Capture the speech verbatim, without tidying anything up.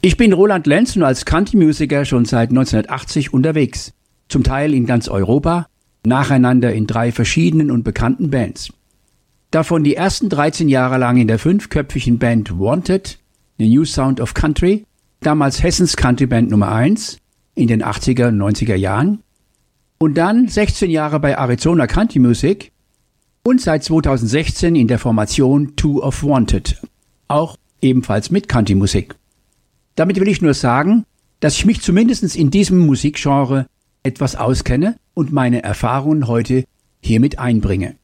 Ich bin Roland Lenz und als Country-Musiker schon seit neunzehnhundertachtzig unterwegs. Zum Teil in ganz Europa, nacheinander in drei verschiedenen und bekannten Bands. Davon die ersten dreizehn Jahre lang in der fünfköpfigen Band Wanted, The New Sound of Country, damals Hessens Country-Band Nummer eins, in den achtziger und neunziger Jahren. Und dann sechzehn Jahre bei Arizona Country Music und seit zweitausendsechzehn in der Formation Two of Wanted, auch ebenfalls mit Country Musik. Damit will ich nur sagen, dass ich mich zumindest in diesem Musikgenre etwas auskenne und meine Erfahrungen heute hiermit einbringe.